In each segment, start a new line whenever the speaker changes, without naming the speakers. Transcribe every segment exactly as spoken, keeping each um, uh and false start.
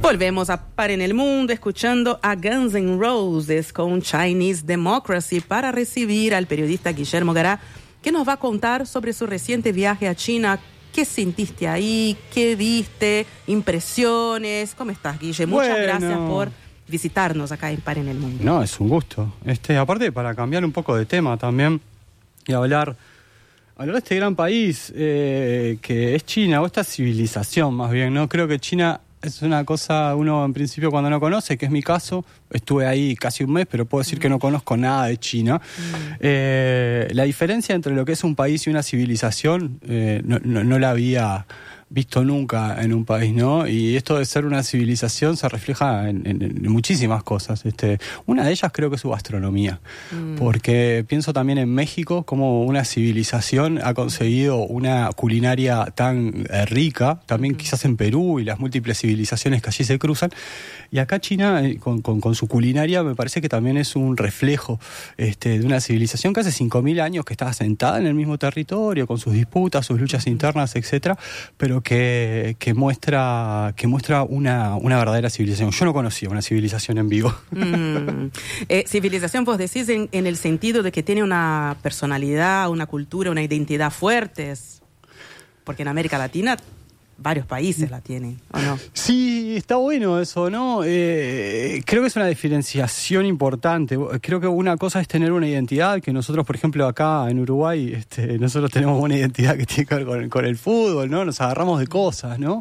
Volvemos a Par en el Mundo escuchando a Guns N' Roses con Chinese Democracy para recibir al periodista Guillermo Gará, que nos va a contar sobre su reciente viaje a China. ¿Qué sentiste ahí? ¿Qué viste? ¿Impresiones? ¿Cómo estás, Guille? Muchas
bueno.
gracias por visitarnos acá en Par en el Mundo.
No, es un gusto. Este, aparte, para cambiar un poco de tema también y hablar, hablar de este gran país eh, que es China, o esta civilización más bien, ¿no? Creo que China es una cosa, uno en principio cuando no conoce, que es mi caso, estuve ahí casi un mes, pero puedo decir mm. que no conozco nada de China. Mm. Eh, la diferencia entre lo que es un país y una civilización eh, no, no, no la había visto nunca en un país, ¿no? Y esto de ser una civilización se refleja en, en, en muchísimas cosas. Este, una de ellas creo que es su gastronomía, mm. porque pienso también en México como una civilización ha conseguido una culinaria tan eh, rica, también mm. quizás en Perú y las múltiples civilizaciones que allí se cruzan. Y acá China, eh, con, con, con su culinaria, me parece que también es un reflejo este, de una civilización que hace cinco mil años que está asentada en el mismo territorio, con sus disputas, sus luchas internas, etcétera, pero que, que muestra, que muestra una, una verdadera civilización. Yo no conocía una civilización en vivo.
Mm. Eh, civilización, vos decís en, en el sentido de que tiene una personalidad, una cultura, una identidad fuertes, porque en América Latina varios países la tienen, ¿o no?
Sí, está bueno eso, ¿no? Eh, creo que es una diferenciación importante. Creo que una cosa es tener una identidad, que nosotros, por ejemplo, acá en Uruguay, este, nosotros tenemos una identidad que tiene que ver con, con el fútbol, ¿no? Nos agarramos de cosas, ¿no?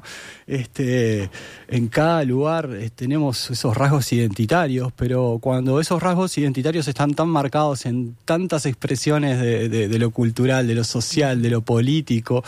Este, en cada lugar eh, tenemos esos rasgos identitarios, pero cuando esos rasgos identitarios están tan marcados en tantas expresiones de, de, de lo cultural, de lo social, de lo político,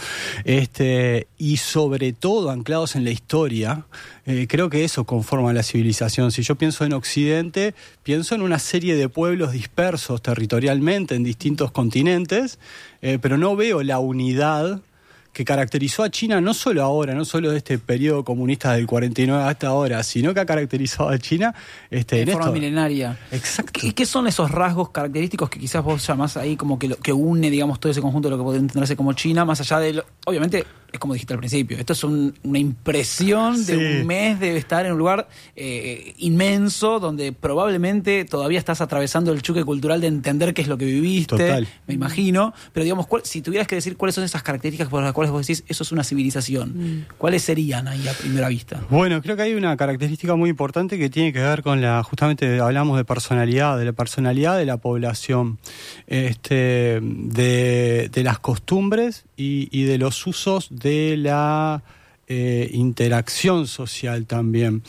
este, y sobre sobre todo anclados en la historia, eh, creo que eso conforma la civilización. Si yo pienso en Occidente, pienso en una serie de pueblos dispersos territorialmente en distintos continentes, eh, pero no veo la unidad que caracterizó a China no solo ahora, no solo de este periodo comunista del cuarenta y nueve hasta ahora, sino que ha caracterizado a China este,
de
en
forma
esto.
milenaria.
Exacto.
¿Y qué son esos rasgos característicos que quizás vos llamás ahí como que, lo, que une, digamos, todo ese conjunto de lo que puede entenderse como China, más allá de lo, obviamente, es como dijiste al principio, esto es un, una impresión de sí. un mes, debe estar en un lugar eh, inmenso, donde probablemente todavía estás atravesando el choque cultural de entender qué es lo que viviste, Total. me imagino, pero digamos, ¿cuál, si tuvieras que decir cuáles son esas características por las cuales vos decís, eso es una civilización, mm. ¿cuáles serían ahí a primera vista?
Bueno, creo que hay una característica muy importante que tiene que ver con la, justamente hablamos de personalidad, de la personalidad de la población, este, de, de las costumbres y, y de los usos de la eh, interacción social también.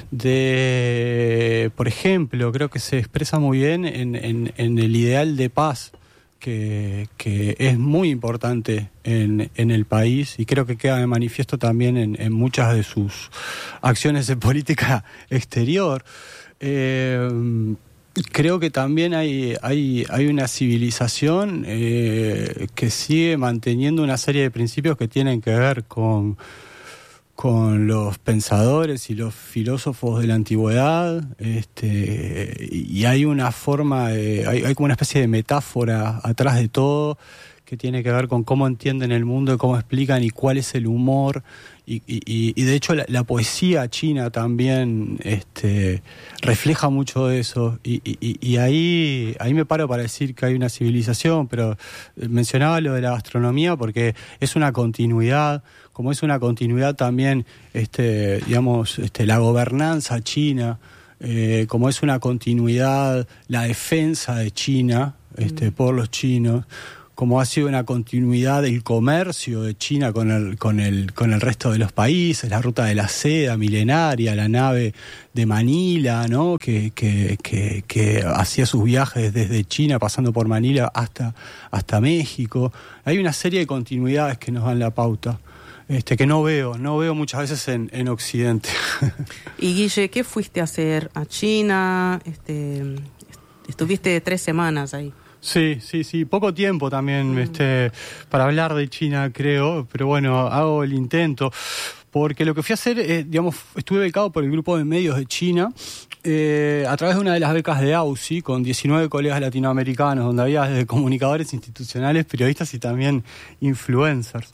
De, por ejemplo, creo que se expresa muy bien en, en, en el ideal de paz, que, que es muy importante en, en el país y creo que queda de manifiesto también en, en muchas de sus acciones de política exterior. Eh, creo que también hay, hay, hay una civilización eh, que sigue manteniendo una serie de principios que tienen que ver con con los pensadores y los filósofos de la antigüedad, este, y hay una forma, de, hay, hay como una especie de metáfora atrás de todo que tiene que ver con cómo entienden el mundo y cómo explican y cuál es el humor, y, y, y de hecho la, la poesía china también este, refleja mucho de eso, y, y, y ahí, ahí me paro para decir que hay una civilización, pero mencionaba lo de la gastronomía porque es una continuidad, como es una continuidad también, este, digamos, este, la gobernanza china, eh, como es una continuidad la defensa de China este, mm. por los chinos, como ha sido una continuidad el comercio de China con el, con el, con el resto de los países, la ruta de la seda milenaria, la nave de Manila, ¿no? que, que, que, que hacía sus viajes desde China pasando por Manila hasta, hasta México. Hay una serie de continuidades que nos dan la pauta. Este, que no veo, no veo muchas veces en, en Occidente.
Y Guille, ¿qué fuiste a hacer a China? Este, estuviste tres semanas ahí.
Sí, sí, sí, poco tiempo también mm. este, para hablar de China, creo, pero bueno, hago el intento, porque lo que fui a hacer, eh, digamos, estuve becado por el grupo de medios de China, eh, a través de una de las becas de A U C I, con diecinueve colegas latinoamericanos, donde había desde comunicadores institucionales, periodistas y también influencers.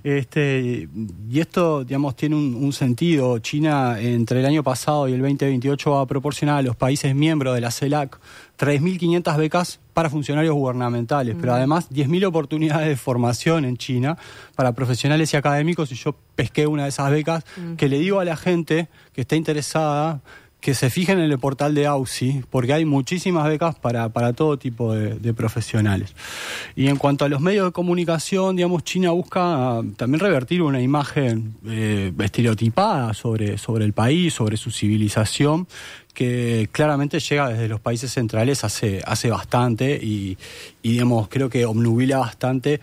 Este, y esto, digamos, tiene un, un sentido. China, entre el año pasado y el veinte veintiocho, va a proporcionar a los países miembros de la CELAC tres mil quinientas becas para funcionarios gubernamentales, mm. pero además diez mil oportunidades de formación en China para profesionales y académicos, y yo pesqué una de esas becas mm. que le digo a la gente que está interesada que se fijen en el portal de A U C I, porque hay muchísimas becas para, para todo tipo de, de profesionales. Y en cuanto a los medios de comunicación, digamos, China busca también revertir una imagen eh, estereotipada sobre, sobre el país, sobre su civilización, que claramente llega desde los países centrales hace, hace bastante y, y digamos, creo que obnubila bastante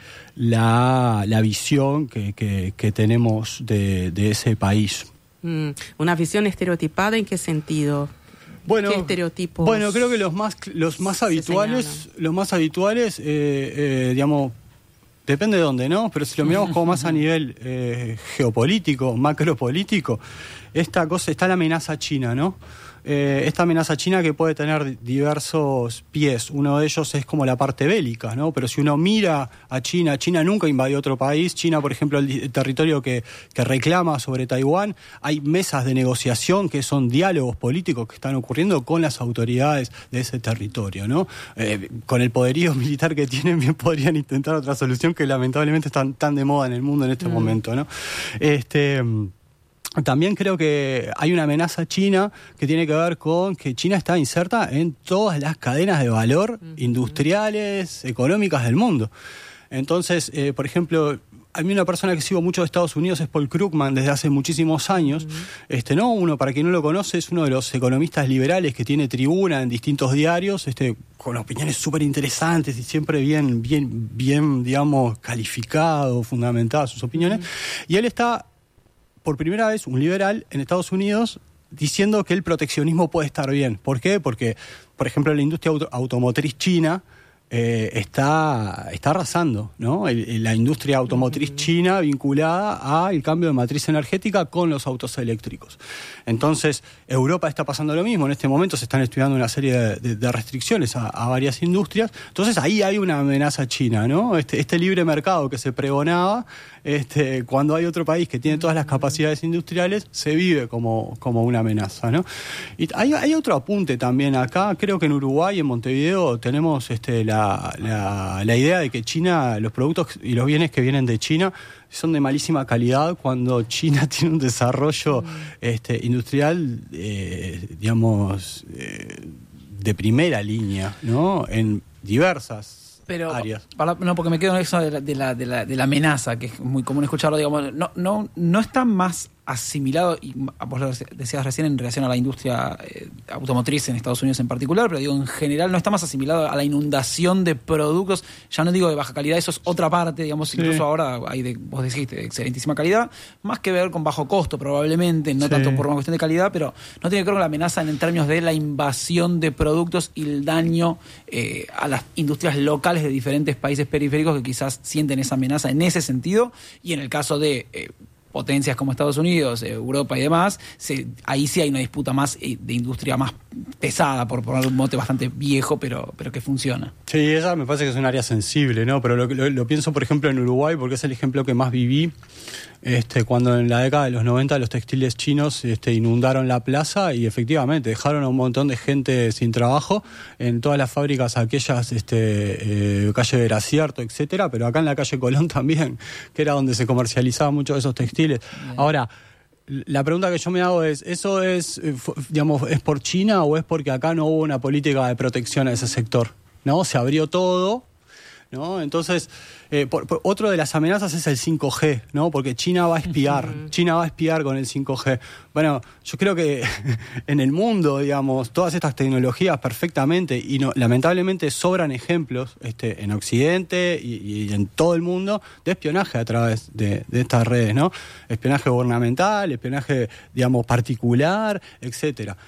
la, la visión que, que, que tenemos de, de ese país.
Mm, ¿una visión estereotipada en qué sentido?
Bueno,
¿qué estereotipos?
Bueno, creo que los más, los más habituales, los más habituales, eh, eh, digamos, depende de dónde, ¿no? Pero si lo miramos como más a nivel eh, geopolítico, macropolítico, esta cosa, está la amenaza china, ¿no? Eh, esta amenaza china que puede tener diversos pies. Uno de ellos es como la parte bélica, ¿no? Pero si uno mira a China, China nunca invadió otro país. China, por ejemplo, el, el territorio que, que reclama sobre Taiwán, hay mesas de negociación que son diálogos políticos que están ocurriendo con las autoridades de ese territorio, ¿no? Eh, con el poderío militar que tienen, bien podrían intentar otra solución que lamentablemente están tan de moda en el mundo en este mm. momento, ¿no? Este... También creo que hay una amenaza china que tiene que ver con que China está inserta en todas las cadenas de valor uh-huh. industriales, económicas del mundo. Entonces, eh, por ejemplo, a mí una persona que sigo mucho de Estados Unidos es Paul Krugman desde hace muchísimos años. Uh-huh. Este, no, uno, para quien no lo conoce, es uno de los economistas liberales que tiene tribuna en distintos diarios, este, con opiniones súper interesantes y siempre bien, bien, bien, digamos, calificado, fundamentadas sus opiniones. Uh-huh. Y él está, por primera vez, un liberal en Estados Unidos diciendo que el proteccionismo puede estar bien. ¿Por qué? Porque, por ejemplo, la industria auto- automotriz china eh, está, está arrasando, ¿no? El, el, la industria automotriz china vinculada al cambio de matriz energética con los autos eléctricos. Entonces, Europa está pasando lo mismo. En este momento se están estudiando una serie de, de, de restricciones a, a varias industrias. Entonces, ahí hay una amenaza china, ¿no? Este, este libre mercado que se pregonaba, este, cuando hay otro país que tiene todas las capacidades industriales, se vive como, como una amenaza, ¿no? Y hay, hay otro apunte también acá. Creo que en Uruguay, en Montevideo, tenemos este, la, la, la idea de que China, los productos y los bienes que vienen de China son de malísima calidad, cuando China tiene un desarrollo este, industrial, eh, digamos, eh, de primera línea, ¿no? En diversas
Pero,
áreas.
Para, no, porque me quedo en eso de la, de, la, de, la, de la amenaza, que es muy común escucharlo, digamos, no, no, no está más asimilado, y vos lo decías recién en relación a la industria eh, automotriz en Estados Unidos en particular, pero digo, en general no está más asimilado a la inundación de productos, ya no digo de baja calidad, eso es otra parte, digamos, sí. Incluso ahora hay, de, vos dijiste, de excelentísima calidad, más que ver con bajo costo probablemente, no sí. tanto por una cuestión de calidad, pero no tiene que ver con la amenaza en, en términos de la invasión de productos y el daño eh, a las industrias locales de diferentes países periféricos que quizás sienten esa amenaza en ese sentido, y en el caso de eh, potencias como Estados Unidos, Europa y demás, se, ahí sí hay una disputa más de industria más pesada, por poner un mote bastante viejo, pero, pero que funciona.
Sí, esa me parece que es un área sensible, ¿no? Pero lo, lo, lo pienso, por ejemplo, en Uruguay, porque es el ejemplo que más viví, este, cuando en la década de los noventa los textiles chinos este, inundaron la plaza y efectivamente dejaron a un montón de gente sin trabajo en todas las fábricas aquellas, este, eh, calle Veracierto, etcétera, pero acá en la calle Colón también, que era donde se comercializaban muchos de esos textiles. Bien. Ahora, la pregunta que yo me hago es, ¿eso es, digamos, es por China o es porque acá no hubo una política de protección a ese sector? ¿No? Se abrió todo, ¿no? Entonces, eh, por, por, otro de las amenazas es el cinco G, ¿no? Porque China va a espiar, uh-huh. China va a espiar con el cinco G. Bueno, yo creo que en el mundo, digamos, todas estas tecnologías perfectamente, y no, lamentablemente sobran ejemplos este, en Occidente y, y en todo el mundo de espionaje a través de, de estas redes, ¿no? Espionaje gubernamental, espionaje, digamos, particular, etcétera.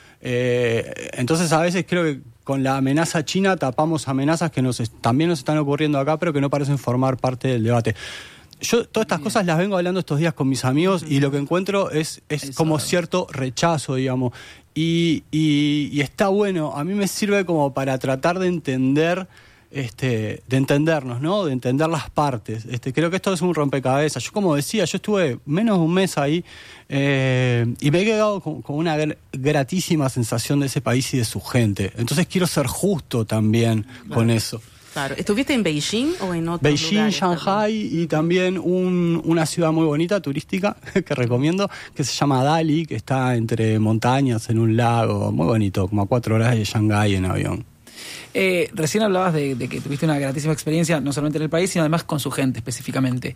Eh, entonces, a veces creo que con la amenaza china tapamos amenazas que nos, también nos están ocurriendo acá, pero que no parecen formar parte del debate. yo todas estas cosas las vengo hablando estos días con mis amigos y lo que encuentro es, es como cierto rechazo, digamos. Y, y, y está bueno, a mí me sirve como para tratar de entender... Este, de entendernos, ¿no? De entender las partes. Este, creo que esto es un rompecabezas. Yo, como decía, yo estuve menos de un mes ahí eh, y me he quedado con, con una gr- gratísima sensación de ese país y de su gente. Entonces quiero ser justo también claro. con eso.
Claro. ¿Estuviste en Beijing o en otros
Beijing,
lugares?
Shanghai también? Y también un, una ciudad muy bonita, turística, que recomiendo, que se llama Dali, que está entre montañas en un lago, muy bonito, como a cuatro horas de Shanghái en avión.
Eh, recién hablabas de, de que tuviste una gratísima experiencia, no solamente en el país, sino además con su gente específicamente.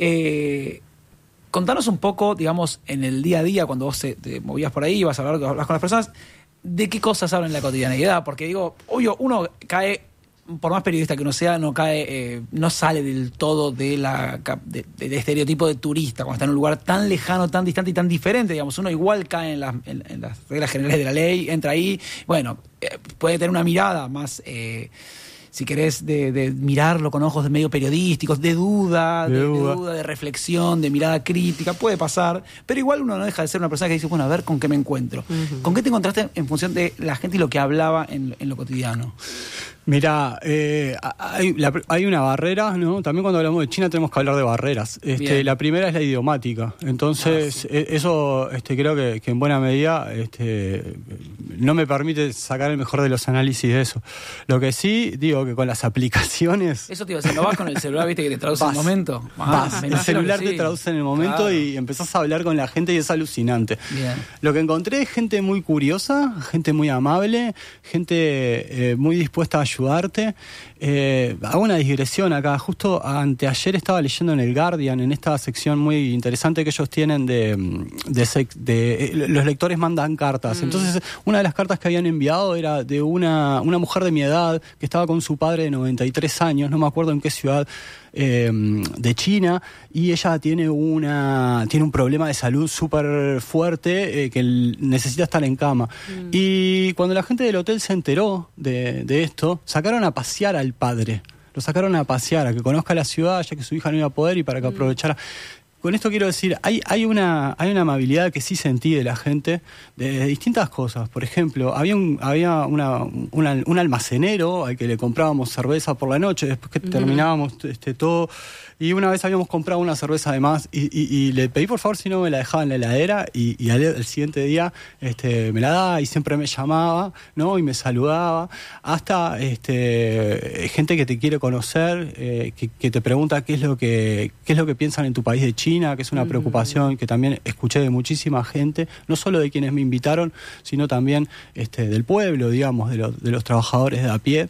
Eh, contanos un poco, digamos, en el día a día, cuando vos te, te movías por ahí, vas a hablar, hablas con las personas, ¿de qué cosas hablan en la cotidianeidad? Porque digo, obvio, uno cae, por más periodista que uno sea, no cae, eh, no sale del todo de la de, del estereotipo de turista cuando está en un lugar tan lejano, tan distante y tan diferente, digamos. Uno igual cae en, la, en, en las reglas generales de la ley, entra ahí, bueno, eh, puede tener una mirada más, eh, si querés, de, de mirarlo con ojos de medio periodísticos, de duda, de, de, duda. de duda, de reflexión, de mirada crítica, puede pasar, pero igual uno no deja de ser una persona que dice, bueno, a ver con qué me encuentro. Uh-huh. ¿Con qué te encontraste en función de la gente y lo que hablaba en, en lo cotidiano?
Mirá, eh, hay, la, hay una barrera, ¿no? También cuando hablamos de China tenemos que hablar de barreras. Este, la primera es la idiomática. Entonces, ah, sí. eso este, creo que, que en buena medida este, no me permite sacar el mejor de los análisis de eso. Lo que sí, digo que con las aplicaciones...
Eso te iba a decir, ¿no vas con el celular, viste, que te traduce en el momento?
Ah, vas, el celular te sí. traduce en el momento claro. y empezás a hablar con la gente y es alucinante.
Bien.
Lo que encontré es gente muy curiosa, gente muy amable, gente eh, muy dispuesta a ayudar. ayudarte. Eh, hago una digresión acá. Justo anteayer estaba leyendo en el Guardian, en esta sección muy interesante que ellos tienen de... de, de, de los lectores mandan cartas. Mm. Entonces, una de las cartas que habían enviado era de una, una mujer de mi edad que estaba con su padre de noventa y tres años, no me acuerdo en qué ciudad eh, de China, y ella tiene una tiene un problema de salud súper fuerte eh, que necesita estar en cama. Mm. Y cuando la gente del hotel se enteró de, de esto, sacaron a pasear al padre. Lo sacaron a pasear, a que conozca la ciudad, ya que su hija no iba a poder y para que aprovechara. Con esto quiero decir, hay, hay, una, hay una amabilidad que sí sentí de la gente, de, de distintas cosas. Por ejemplo, había, un, había una, una, un almacenero al que le comprábamos cerveza por la noche, después que uh-huh. terminábamos este, todo... Y una vez habíamos comprado una cerveza de más y, y, y le pedí por favor si no me la dejaba en la heladera y, y al, al siguiente día este, me la daba y siempre me llamaba, ¿no? Y me saludaba. Hasta este, gente que te quiere conocer, eh, que, que te pregunta qué es lo que qué es lo que piensan en tu país de China, que es una uh-huh. preocupación que también escuché de muchísima gente, no solo de quienes me invitaron, sino también este, del pueblo, digamos, de, lo, de los trabajadores de a pie.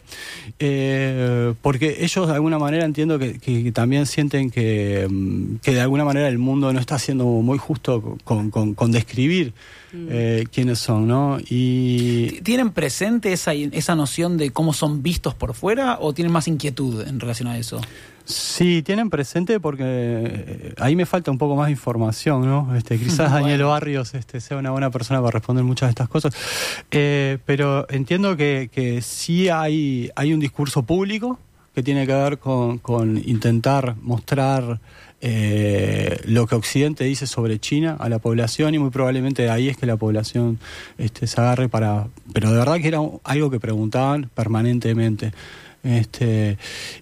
Eh, porque ellos de alguna manera entiendo que, que, que también sienten que, que de alguna manera el mundo no está siendo muy justo con, con, con describir mm. eh, quiénes son, ¿no? Y
¿tienen presente esa, esa noción de cómo son vistos por fuera o tienen más inquietud en relación a eso?
Sí, tienen presente porque ahí me falta un poco más de información, ¿no? Este, quizás bueno. Daniel Barrios este, sea una buena persona para responder muchas de estas cosas, eh, pero entiendo que, que sí hay, hay un discurso público que tiene que ver con, con intentar mostrar eh, lo que Occidente dice sobre China a la población, y muy probablemente de ahí es que la población este, se agarre para... Pero de verdad que era algo que preguntaban permanentemente. Este,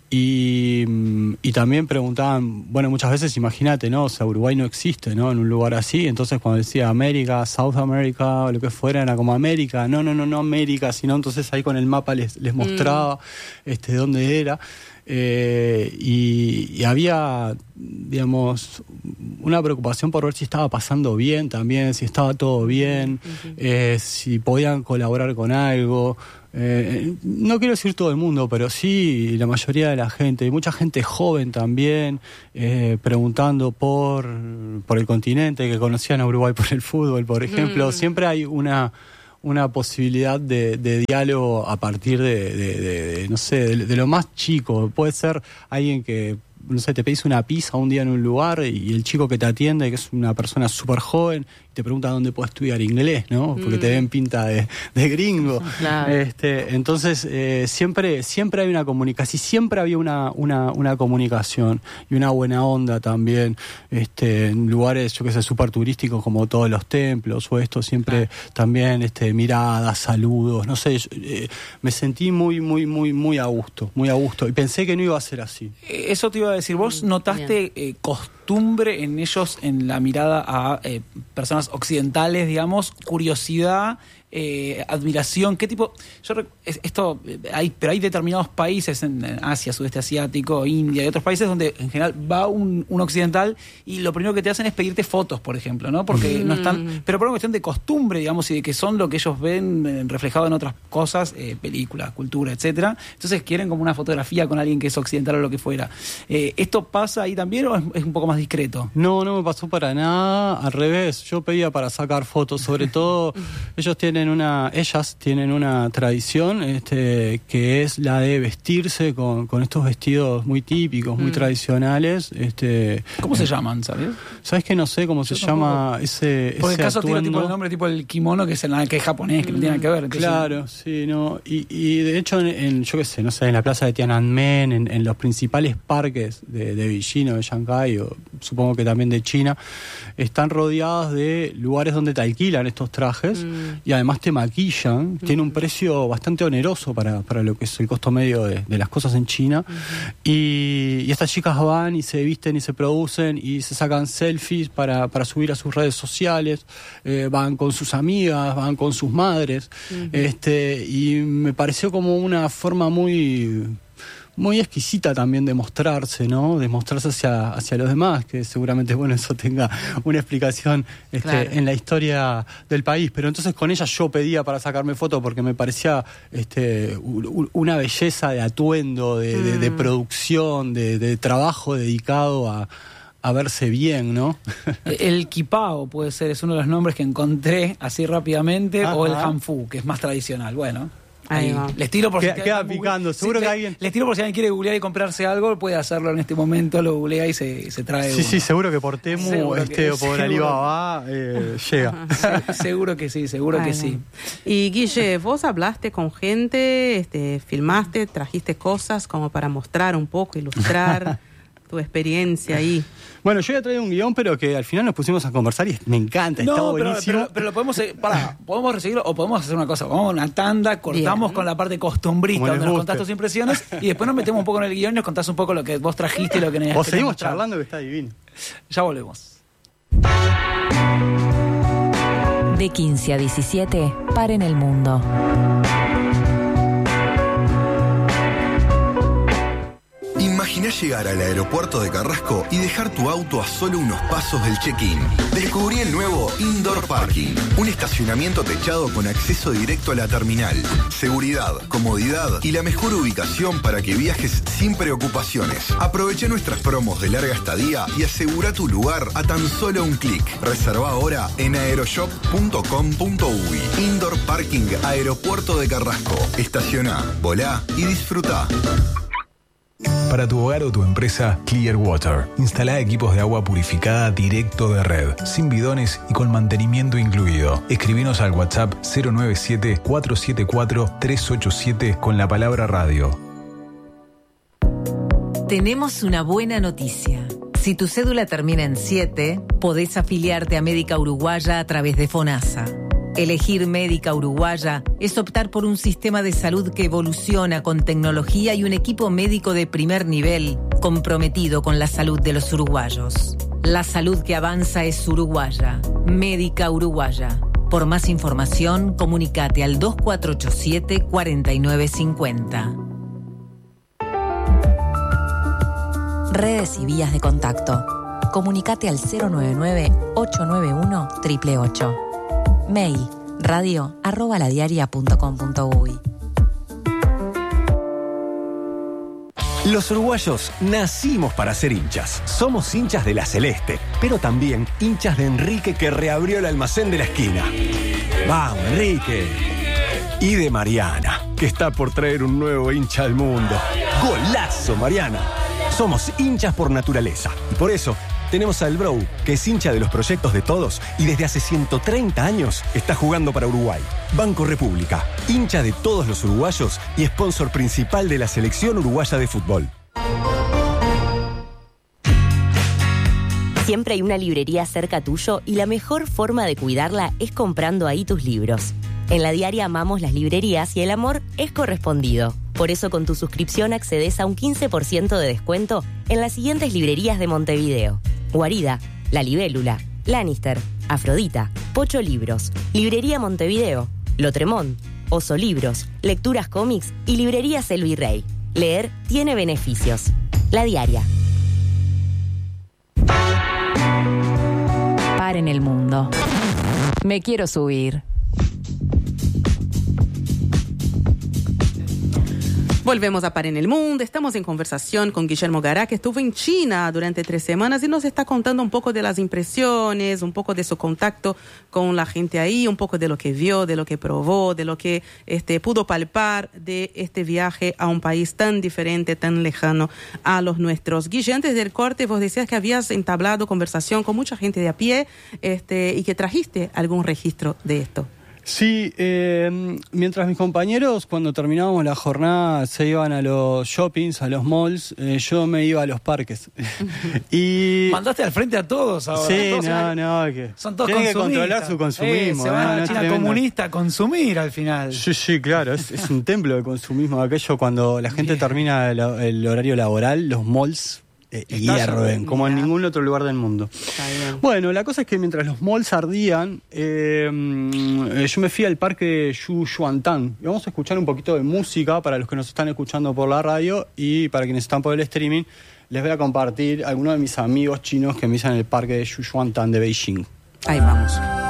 y, y también preguntaban, bueno, muchas veces imagínate, ¿no? O sea, Uruguay no existe, ¿no? En un lugar así, entonces cuando decía América, South America, o lo que fuera, era como América, no, no, no, no América, sino entonces ahí con el mapa les, les mostraba mm. este, dónde era. Eh, y, y había, digamos, una preocupación por ver si estaba pasando bien también, si estaba todo bien, uh-huh. eh, si podían colaborar con algo. Eh, no quiero decir todo el mundo, pero sí la mayoría de la gente, y mucha gente joven también, eh, preguntando por, por el continente, que conocían a Uruguay por el fútbol, por ejemplo. Mm. Siempre hay una... una posibilidad de, de diálogo a partir de, de, de, de no sé, de, de lo más chico. Puede ser alguien que, no sé, te pedís una pizza un día en un lugar y el chico que te atiende, que es una persona súper joven, te preguntan dónde puedes estudiar inglés, ¿no? Porque mm. te ven pinta de, de gringo. Claro. Este, entonces, eh, siempre, siempre hay una comunicación, siempre había una, una, una comunicación y una buena onda también, este, en lugares, yo que sé, súper turísticos como todos los templos o esto, siempre ah. también este, miradas, saludos, no sé, yo, eh, me sentí muy, muy, muy, muy a gusto, muy a gusto, y pensé que no iba a ser así.
Eso te iba a decir, vos notaste eh, costumbre en ellos, en la mirada a eh, personas occidentales, digamos, curiosidad, eh, admiración, qué tipo, yo esto hay, pero hay determinados países en Asia, sudeste asiático, India y otros países donde en general va un, un occidental y lo primero que te hacen es pedirte fotos, por ejemplo, ¿no? Porque mm. no están, pero por una cuestión de costumbre, digamos, y de que son lo que ellos ven reflejado en otras cosas, eh, películas, cultura, etcétera. Entonces quieren como una fotografía con alguien que es occidental o lo que fuera. Eh, ¿Esto pasa ahí también o es, es un poco más discreto?
No, no me pasó para nada, al revés, yo pedía para sacar fotos, sobre todo ellos tienen una, ellas tienen una tradición este, que es la de vestirse con, con estos vestidos muy típicos, muy mm. tradicionales. Este,
¿Cómo eh, se llaman, sabes?
¿Sabes que no sé cómo yo se tampoco. llama ese
Por
ese
el caso
atuendo?
Tiene tipo el nombre tipo el kimono, que es, el, que es japonés, que mm. no tiene nada que ver. Entonces,
claro, sí, no. Y, y de hecho, en, en, yo qué sé, no sé, en la plaza de Tiananmen, en, en los principales parques de, de Beijing o de Shanghái, o supongo que también de China, están rodeados de lugares donde te alquilan estos trajes mm. y además te maquillan. Mm. Tiene un precio bastante oneroso para, para lo que es el costo medio de, de las cosas en China. Mm. Y, y estas chicas van y se visten y se producen y se sacan selfies para, para subir a sus redes sociales. Eh, van con sus amigas, van con sus madres. Mm. Este, y me pareció como una forma muy... muy exquisita también de mostrarse, ¿no? De mostrarse hacia, hacia los demás, que seguramente, bueno, eso tenga una explicación este, claro. en la historia del país. Pero entonces con ella yo pedía para sacarme fotos porque me parecía este, una belleza de atuendo, de, mm. de, de producción, de, de trabajo dedicado a... a verse bien, ¿no?
El kipao puede ser, es uno de los nombres que encontré así rápidamente, ajá. o el hanfu, que es más tradicional. Bueno, ahí, ahí les tiro por
queda,
si
queda picando, seguro
sí,
que
le,
alguien...
Les tiro por si alguien quiere googlear y comprarse algo, puede hacerlo en este momento, lo googlea y se, se trae
Sí,
uno.
sí, seguro que por Temu seguro este, que, o por Alibaba eh, llega.
Se, seguro que sí, seguro Ay, que sí.
Y Guille, vos hablaste con gente, este, filmaste, trajiste cosas como para mostrar un poco, ilustrar tu experiencia ahí.
Bueno, yo ya traído un guión, pero que al final nos pusimos a conversar y me encanta,
no,
está
pero,
buenísimo.
Pero, pero lo podemos, pará, podemos recibirlo o podemos hacer una cosa, vamos a una tanda, cortamos Bien. con la parte costumbrista, donde nos contás tus impresiones y después nos metemos un poco en el guión y nos contás un poco lo que vos trajiste y lo que nos
O seguimos mostrar. charlando, que está divino.
Ya volvemos.
De quince a diecisiete, paren el mundo.
Imaginá llegar al aeropuerto de Carrasco y dejar tu auto a solo unos pasos del check-in. Descubrí el nuevo Indoor Parking, un estacionamiento techado con acceso directo a la terminal. Seguridad, comodidad y la mejor ubicación para que viajes sin preocupaciones. Aprovecha nuestras promos de larga estadía y asegura tu lugar a tan solo un clic. Reserva ahora en aeroshop punto com punto uy. Indoor Parking Aeropuerto de Carrasco. Estaciona, volá y disfruta.
Para tu hogar o tu empresa, Clearwater. Instala equipos de agua purificada directo de red, sin bidones y con mantenimiento incluido. Escribinos al WhatsApp cero nueve siete, cuatro siete cuatro, tres ocho siete con la palabra radio.
Tenemos una buena noticia. Si tu cédula termina en siete, podés afiliarte a Médica Uruguaya a través de FONASA. Elegir Médica Uruguaya es optar por un sistema de salud que evoluciona con tecnología y un equipo médico de primer nivel comprometido con la salud de los uruguayos. La salud que avanza es uruguaya. Médica Uruguaya. Por más información, comunícate al dos cuatro ocho siete, cuatro nueve cinco cero. Redes y vías de contacto. Comunícate al cero nueve nueve, ocho nueve uno, ocho ocho ocho. Mail, radio, arroba ladiaria punto com punto uy.
Los uruguayos nacimos para ser hinchas. Somos hinchas de la Celeste, pero también hinchas de Enrique, que reabrió el almacén de la esquina. ¡Vamos, Enrique! Y de Mariana, que está por traer un nuevo hincha al mundo. ¡Golazo, Mariana! Somos hinchas por naturaleza y por eso tenemos al Bro, que es hincha de los proyectos de todos y desde hace ciento treinta años está jugando para Uruguay. Banco República, hincha de todos los uruguayos y sponsor principal de la selección uruguaya de fútbol.
Siempre hay una librería cerca tuyo y la mejor forma de cuidarla es comprando ahí tus libros. En La Diaria amamos las librerías y el amor es correspondido. Por eso con tu suscripción accedes a un quince por ciento de descuento en las siguientes librerías de Montevideo: Guarida, La Libélula, Lannister, Afrodita, Pocho Libros, Librería Montevideo, Lotremont, Oso Libros, Lecturas Cómics y Librerías El Virrey. Leer tiene beneficios. La Diaria.
Par en el mundo. Me quiero subir.
Volvemos a Par en el Mundo. Estamos en conversación con Guillermo Gará, que estuvo en China durante tres semanas y nos está contando un poco de las impresiones, un poco de su contacto con la gente ahí, un poco de lo que vio, de lo que probó, de lo que este, pudo palpar de este viaje a un país tan diferente, tan lejano a los nuestros. Guille, antes del corte vos decías que habías entablado conversación con mucha gente de a pie este, y que trajiste algún registro de esto.
Sí, eh, mientras mis compañeros cuando terminábamos la jornada se iban a los shoppings, a los malls, eh, yo me iba a los parques. y
Mandaste al frente a todos ahora.
Sí,
todos
no, no, que
son todos
tienen que
consumistas.
controlar su consumismo.
Eh, se van
no,
a la
no,
China
tremendo.
comunista a consumir al final.
Sí, sí, claro, es, es un templo de consumismo. Aquello cuando la gente termina el, el horario laboral, los malls eh, hierven, como en ningún otro lugar del mundo. Bueno, la cosa es que mientras los malls ardían, eh, yo me fui al parque Yuyuantán. Y vamos a escuchar un poquito de música para los que nos están escuchando por la radio y para quienes están por el streaming. Les voy a compartir algunos de mis amigos chinos que me dicen en el parque de Yuyuantán de Beijing.
Ahí vamos.